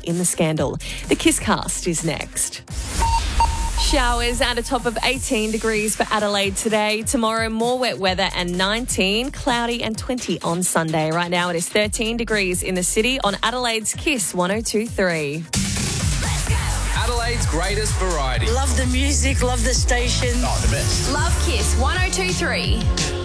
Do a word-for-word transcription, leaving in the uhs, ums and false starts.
in the scandal. The Kiss Cast is next. Showers at a top of eighteen degrees for Adelaide today. Tomorrow, more wet weather and nineteen, cloudy and twenty on Sunday. Right now, it is thirteen degrees in the city on Adelaide's Kiss one oh two three. Adelaide's greatest variety. Love the music, love the station. Oh, the best. Love Kiss one oh two three.